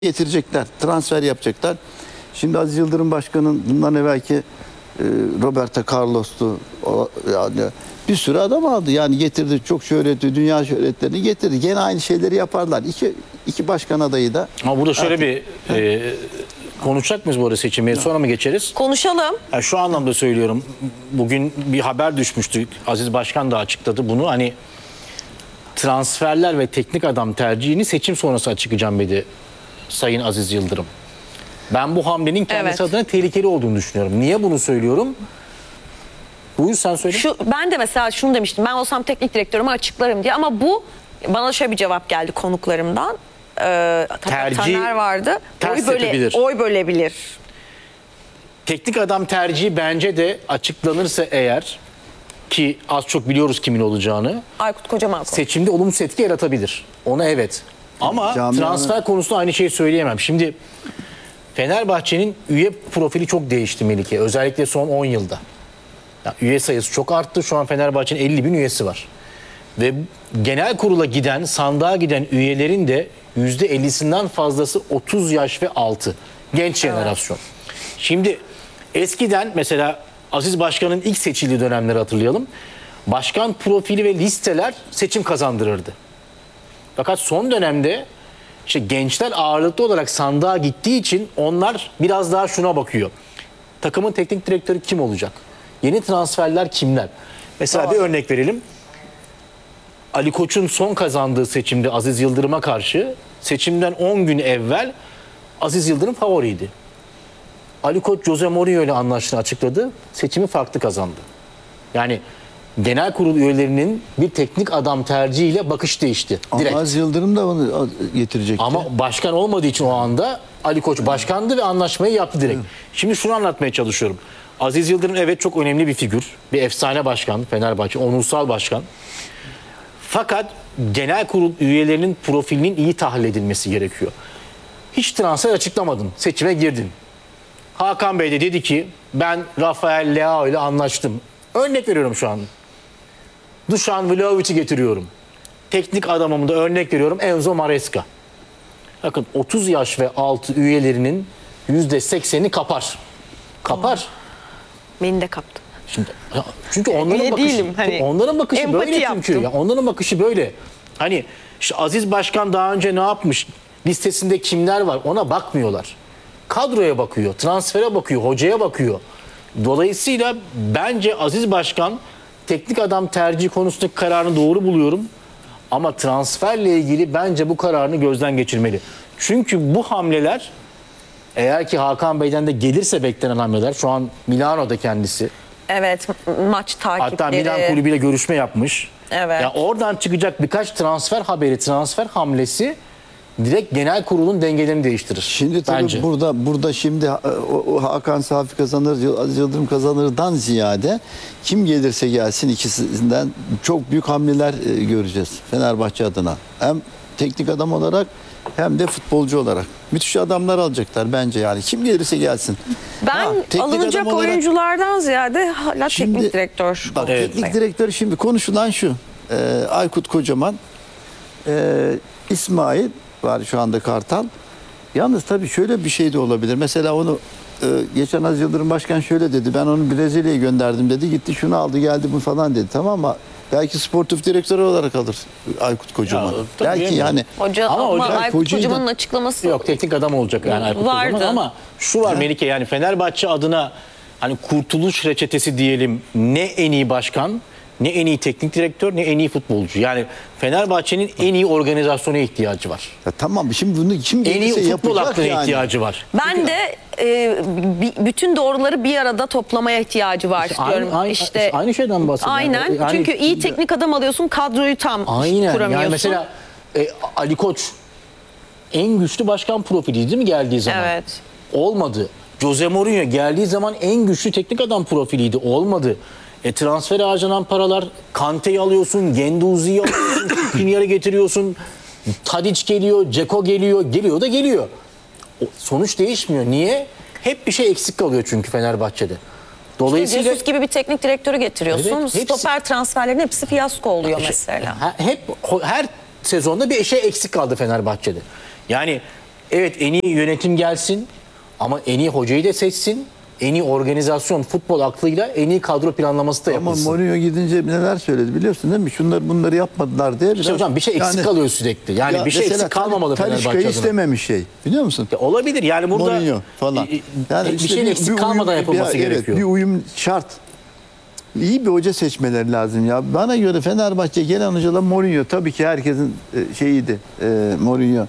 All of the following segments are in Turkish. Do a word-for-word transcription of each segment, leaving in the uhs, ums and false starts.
getirecekler, transfer yapacaklar. Şimdi Aziz Yıldırım Başkan'ın bundan evvelki e, Roberto Carlos'tu. O, yani bir sürü adam aldı. Yani getirdi, çok şöhretli, dünya şöhretlerini getirdi. Gene aynı şeyleri yaparlar. İki, iki başkan adayı da. Ama burada şöyle artık, bir e, konuşacak mıyız bu arada seçimi? Sonra mı geçeriz? Konuşalım. Yani şu anlamda söylüyorum. Bugün bir haber düşmüştü. Aziz Başkan da açıkladı bunu. Hani transferler ve teknik adam tercihini seçim sonrası açıklayacağım dedi Sayın Aziz Yıldırım. Ben bu hamlenin kendisi Evet. adına tehlikeli olduğunu düşünüyorum. Niye bunu söylüyorum? Buyur sen söyle. Şu, ben de mesela şunu demiştim. Ben olsam teknik direktörümü açıklarım diye. Ama bu bana şöyle bir cevap geldi konuklarımdan. Ee, Tercih Taner vardı. ters Oy, böle, tepebilir. oy bölebilir. Teknik adam tercihi bence de açıklanırsa eğer, ki az çok biliyoruz kimin olacağını, Aykut Kocaman. seçimde olumsuz etki yaratabilir. Ona evet. Ama Camianın- transfer konusunda aynı şeyi söyleyemem. Şimdi Fenerbahçe'nin üye profili çok değişti Melike. Özellikle son on yılda. Ya, üye sayısı çok arttı. Şu an Fenerbahçe'nin elli bin üyesi var. Ve genel kurula giden, sandığa giden üyelerin de yüzde ellisinden fazlası otuz yaş ve altı. Genç jenerasyon. Şimdi eskiden mesela Aziz Başkan'ın ilk seçildiği dönemleri hatırlayalım. Başkan profili ve listeler seçim kazandırırdı. Fakat son dönemde işte gençler ağırlıklı olarak sandığa gittiği için onlar biraz daha şuna bakıyor. Takımın teknik direktörü kim olacak? Yeni transferler kimler? Mesela bir örnek verelim. Ali Koç'un son kazandığı seçimde Aziz Yıldırım'a karşı seçimden on gün evvel Aziz Yıldırım favoriydi. Ali Koç Jose Mourinho ile anlaştığını açıkladı. Seçimi farklı kazandı. Yani genel kurul üyelerinin bir teknik adam tercihiyle bakış değişti. Direkt. Ama Aziz Yıldırım da onu getirecekti. Ama başkan olmadığı için o anda Ali Koç başkandı ve anlaşmayı yaptı direkt. Şimdi şunu anlatmaya çalışıyorum. Aziz Yıldırım evet çok önemli bir figür. Bir efsane başkan Fenerbahçe, onursal başkan. Fakat genel kurul üyelerinin profilinin iyi tahlil edilmesi gerekiyor. Hiç transfer açıklamadın, seçime girdin. Hakan Bey de dedi ki ben Rafael Leao ile anlaştım. Örnek veriyorum şu an. Dušan Vlahovic'i getiriyorum. Teknik adamımı da örnek veriyorum Enzo Maresca. Bakın otuz yaş ve altı üyelerinin yüzde sekseni kapar. Kapar. Beni de kaptı. Şimdi, ya, çünkü onların Üye bakışı, değilim, hani onların bakışı empati böyle çünkü. yaptım. Ya, onların bakışı böyle. Hani işte Aziz Başkan daha önce ne yapmış? Listesinde kimler var? Ona bakmıyorlar. Kadroya bakıyor, transfere bakıyor, hocaya bakıyor. Dolayısıyla bence Aziz Başkan teknik adam tercih konusundaki kararını doğru buluyorum. Ama transferle ilgili bence bu kararını gözden geçirmeli. Çünkü bu hamleler eğer ki Hakan Bey'den de gelirse beklenen hamleler, şu an Milano'da kendisi. Evet, maç takipleri. Hatta Milan kulübüyle görüşme yapmış. Evet. Ya oradan çıkacak birkaç transfer haberi, transfer hamlesi direkt genel kurulun dengelerini değiştirir. Şimdi tabii bence. burada burada şimdi o, o Hakan Safi kazanır, Aziz Yıldırım kazanırdan ziyade kim gelirse gelsin ikisinden çok büyük hamleler e, göreceğiz Fenerbahçe adına. Hem teknik adam olarak hem de futbolcu olarak. Müthiş adamlar alacaklar bence yani. Kim gelirse gelsin. Ben Ha, teknik alınacak adam olarak- oyunculardan ziyade hala Şimdi- teknik direktör. Bak, Evet. teknik direktör şimdi konuşulan şu. Ee, Aykut Kocaman, ee, İsmail var şu anda Kartal. Yalnız tabii şöyle bir şey de olabilir. Mesela onu e, geçen Aziz Yıldırım Başkan şöyle dedi. Ben onu Brezilya'ya gönderdim dedi. Gitti şunu aldı geldi bu falan dedi. Tamam mı? Belki sportif direktör olarak alır Aykut Kocaman. Ya, tabii Belki yani. yani Hoca, Ama ama, hoca- Aykut hocayı da- Kocaman'ın açıklaması Yok, teknik adam olacak yani Aykut Vardı. Kocaman. Ama şu var Melike, yani Fenerbahçe adına hani kurtuluş reçetesi diyelim, ne en iyi başkan, ne en iyi teknik direktör, ne en iyi futbolcu. Yani Fenerbahçe'nin en iyi organizasyona ihtiyacı var. ya tamam şimdi bunu kim En iyi gelirse futbol yapacak aklına yani. ihtiyacı var. Ben de e, bi- bütün doğruları bir arada toplamaya ihtiyacı var diyorum. Aynı, aynı, işte aynı şeyden bahsediyorum. aynen. Yani- Çünkü iyi teknik adam alıyorsun, kadroyu tam Aynen. kuramıyorsun. Yani mesela e, Ali Koç en güçlü başkan profiliydi değil mi geldiği zaman? Evet. Olmadı. Jose Mourinho geldiği zaman en güçlü teknik adam profiliydi. Olmadı. E, transfere harcanan paralar, Kante'yi alıyorsun, Genduzi'yi alıyorsun, Skriniar'ı getiriyorsun, Tadic geliyor, Dzeko geliyor, geliyor da geliyor. O, sonuç değişmiyor. Niye? Hep bir şey eksik kalıyor çünkü Fenerbahçe'de. Dolayısıyla Jesus gibi bir teknik direktörü getiriyorsun. Evet, hepsi- Stoper transferlerin hepsi fiyasko oluyor mesela. Ha- hep her sezonda bir şey eksik kaldı Fenerbahçe'de. Yani evet en iyi yönetim gelsin ama en iyi hocayı da seçsin. En iyi organizasyon, futbol aklıyla en iyi kadro planlaması da Ama yapılsın. Mourinho gidince neler söyledi biliyorsun değil mi? Şunları bunları yapmadılar diye. İşte biraz- hocam bir şey eksik Yani- kalıyor sürekli. Yani Ya bir şey mesela eksik kalmamalı Fenerbahçe Talisca'yı adına. istememiş şey. Biliyor musun? Ya olabilir yani burada Mourinho falan. e, e, Yani bir işte şeyin eksik uyum- kalmadan yapılması ya, evet, gerekiyor. bir uyum şart. İyi bir hoca seçmeleri lazım ya. Bana göre Fenerbahçe gelen hocalar Mourinho. Tabii ki herkesin e, şeyiydi. E, Mourinho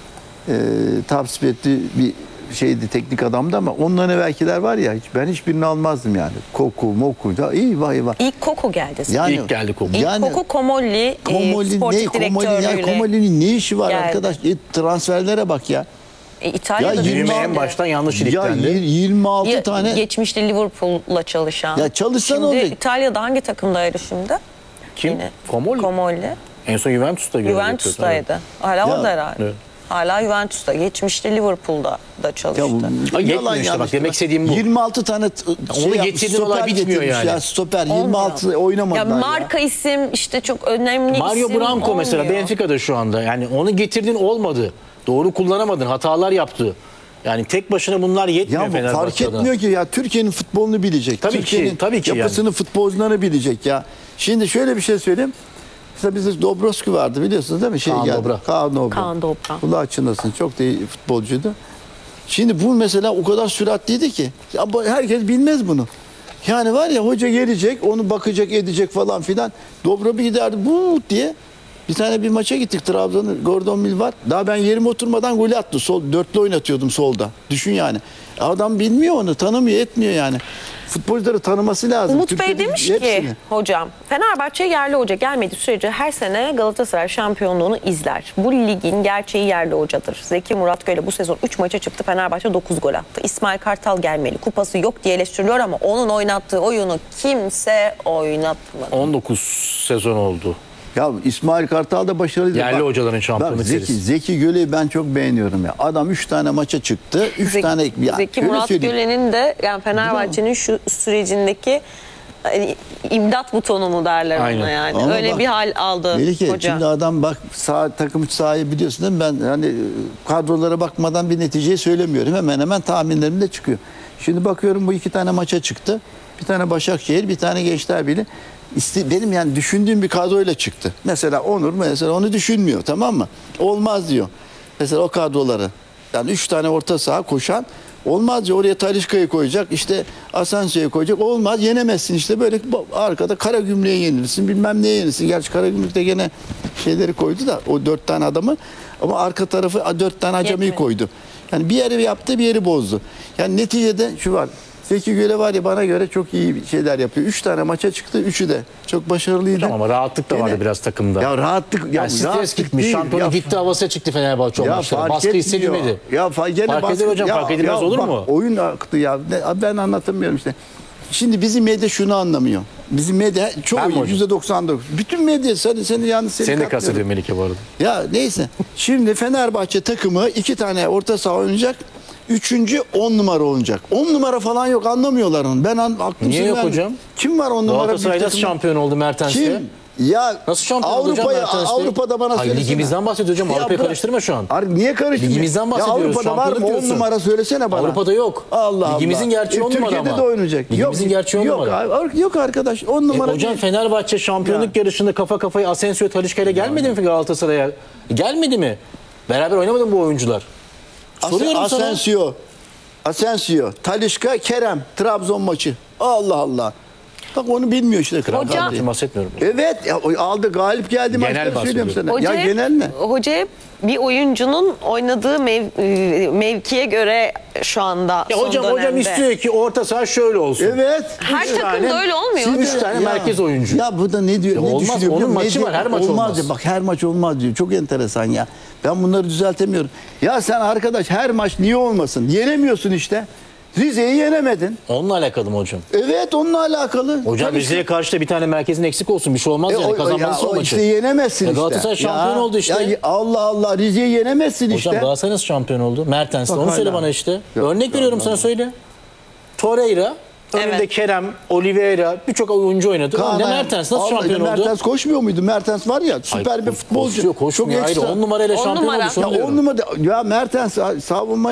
e, tavsiye ettiği bir şeydi, teknik adamdı ama ondan evvelkiler var ya hiç, ben hiçbirini almazdım yani. Koku, moku. Ya, iyi vay vay. İlk Koko geldi. Yani, İlk geldi Koku. İlk Koko Komolli, e, Komoli ne? sportif Komoli ya direktörlüğüyle Komoli'nin ne işi var geldi. arkadaş? E, transferlere bak ya. E, İtalya'da Ya da yirmi en baştan yanlış iliklendi. Ya yirmi altı Ya, tane geçmişte Liverpool'la çalışan. Ya çalışsa ne Şimdi olacak? İtalya'da hangi takımdaydı şimdi? Kim? Yine. Komolli. Komolli. En son Juventus'ta görev yapıyordu. Juventus'taydı. Hala Ya, orada herhalde. evet. Hala Juventus'ta. Geçmişte Liverpool'da da çalıştı. ya bu Ay, yetmiyor yalan işte yanlış. bak, demek istediğim bu. yirmi altı tane t- şey onu yapmış, getirdiğin olay stoper bitmiyor getirmiş yani. Ya stoper Olmuyor. yirmi altı oynamadılar Ya ya. marka isim işte çok önemli Mario isim Branco mesela olmuyor. Benfica'da şu anda. Yani onu getirdin olmadı. Doğru kullanamadın. Hatalar yaptı. Yani tek başına bunlar yetmiyor Ya bu Fenerbahçe fark adına. etmiyor ki ya Türkiye'nin futbolunu bilecek. Tabii ki, Türkiye'nin tabii ki yapısını yani. futbolcularını bilecek ya. Şimdi şöyle bir şey söyleyeyim. Mesela bizde Dobrovski vardı biliyorsunuz değil mi? Şey Kaan geldi. Dobra. Kaan Dobra. Kaan Dobra. Kulağı çınlasın. Çok da iyi futbolcuydu. Şimdi bu mesela o kadar süratliydi ki. Ya bu- herkes bilmez bunu. Yani var ya hoca gelecek, onu bakacak, edecek falan filan. Dobra bir giderdi bu diye. Bir tane bir maça gittik Trabzon'un Gordon Mill var. Daha ben yerime oturmadan gol attı. Sol, dörtlü oynatıyordum solda. Düşün yani. Adam bilmiyor onu, tanımıyor, etmiyor yani. Futbolcuları tanıması lazım. Umut Bey Türkiye'de demiş hepsini. ki hocam Fenerbahçe yerli hoca gelmediği sürece her sene Galatasaray şampiyonluğunu izler. Bu ligin gerçeği yerli hocadır. Zeki Murat Göle bu sezon üç maça çıktı. Fenerbahçe dokuz gol attı. İsmail Kartal gelmeli. Kupası yok diye eleştiriliyor ama onun oynattığı oyunu kimse oynatmadı. on dokuz sezon oldu. Ya İsmail Kartal da başarılıydı. Yerli Bak- hocaların şampiyonluk bak Zeki, serisi. Zeki Göle'yi ben çok beğeniyorum ya. Adam üç tane maça çıktı. Üç Zeki, tane... Ya, Zeki şöyle Murat söyleyeyim. Göle'nin de yani Fenerbahçe'nin şu sürecindeki hani, imdat butonu mu derler Aynen. ona yani. Ama Öyle bak, bir hal aldı Melike, hoca. şimdi adam bak sağ, takım sahayı biliyorsun değil mi? Ben hani kadrolara bakmadan bir neticeyi söylemiyorum. Hemen hemen tahminlerim de çıkıyor. Şimdi bakıyorum bu iki tane maça çıktı. Bir tane Başakşehir, bir tane Gençlerbirliği. İste, benim yani düşündüğüm bir kadroyla çıktı. Mesela Onur mesela onu düşünmüyor, tamam mı? Olmaz diyor. Mesela o kadroları. Yani üç tane orta saha koşan olmaz diyor. Oraya Talisca'yı koyacak, işte Asensio'yu koyacak. Olmaz, yenemezsin işte böyle arkada Karagümrük'e yenilirsin, bilmem neye yenilirsin. Gerçi Karagümrük'te gene şeyleri koydu da o dört tane adamı, ama arka tarafı dört tane acemiyi Yetmedi. koydu. Yani bir yeri yaptı, bir yeri bozdu. Yani neticede şu var. Zeki Göle var ya, bana göre çok iyi şeyler yapıyor. Üç tane maça çıktı, üçü de çok başarılıydı. Hocam ama rahatlık da Gene- vardı biraz takımda. Ya rahatlık, ya yani stres rahatlık gitmiş. değil. Şampiyonu Ya- gitti havasına çıktı Fenerbahçe o ya maçlara. fark Baskı etmiyor. hissedilmedi. Ya fa- gene Fark baskı- edilir hocam, ya- fark edilmez ya olur bak, mu? Oyun aktı ya. Ne- Ben anlatamıyorum işte. Şimdi bizim medya şunu anlamıyor. Bizim medya Ben mi çoğu hocam? yüzde doksan dokuz. Bütün medya seni, seni yalnız seni Seni de katmıyorum. kastediyor Melike bu arada. Ya neyse. Şimdi Fenerbahçe takımı iki tane orta saha oynayacak. Üçüncü on numara olacak. On numara falan yok, anlamıyorlar onu. Ben an, aklım Niye sır yok vermiyor. hocam? Kim var on numara? Galatasaray bir nasıl takımda? şampiyon oldu Mertens'le? Kim? Ya Nasıl şampiyon oldu hocam Avrupa'ya, Mertens'le? Avrupa'da bana Hayır, söylesene. ligimizden bahsediyor hocam. Ya Avrupa'yı bırak. karıştırma şu an. Abi niye karıştırıyorsun? Ligimizden bahsediyoruz, Ya Avrupa'da var mı? şampiyonluk on diyorsun. numara söylesene bana. Avrupa'da yok. Allah Allah. Ligimizin gerçeği E, on numara Türkiye'de ama. de oynayacak. Ligimizin gerçeği on yok, numara. Abi, yok arkadaş on E, numara hocam değil. Fenerbahçe şampiyonluk Ya. yarışında kafa kafaya Asensio Talisca ile gelmedi mi Galatasaray'a? Gelmedi mi? Beraber oynamadı mı bu oyuncular? Soruyorum As- sana. Asensio, Asensio, Talisca, Kerem, Trabzon maçı. Allah Allah. Bak onu bilmiyor işte. Hocam- Trabzon. Için bahsetmiyorum. Evet ya, o aldı galip geldi Genel maçları söylüyorum sana. bahsediyorum. Ya genel ne? Hoca bir oyuncunun oynadığı mev, e, mevkiye göre şu anda Ya son hocam dönemde. hocam istiyor ki orta saha şöyle olsun. Evet. Her Üç takımda tane- öyle olmuyor. Üç hocam. tane merkez oyuncu. Ya bu da ne diyor? Ya ne olmaz, düşünüyor onun biliyor musun? maçı Ne var, diyor? her maç olmaz. diyor. Bak her maç olmaz diyor. Çok enteresan ya. Ben bunları düzeltemiyorum. Ya sen arkadaş her maç niye olmasın? Yenemiyorsun işte. Rize'yi yenemedin. Onunla alakalı mı hocam? Evet onunla alakalı. Hocam Tabii Rize'ye karşı da bir tane merkezin eksik olsun. Bir şey olmaz E, yani. o- Kazanmalısın ya, o o maçı. işte yenemezsin Ya işte. Galatasaray şampiyon Ya, oldu işte. ya Allah Allah Rize'yi yenemezsin Hocam işte. Galatasaray nasıl şampiyon oldu? Mertens'le. Bak Onu söyle hala. bana işte. Yok, Örnek yok, veriyorum yok. sana söyle. Torreira Önünde Evet. Kerem, Oliveira birçok oyuncu oynadı. Kaan Önde Ayhan. Mertens nasıl Vallahi şampiyon oldu? Mertens koşmuyor muydu? Mertens var ya Ay, süper bir koş- futbolcu. koşuyor, koşmuyor. Çok Ayrı. ekstra. on numarayla On şampiyon numara. oldu. şunu Ya diyorum. on numara ya Mertens savunma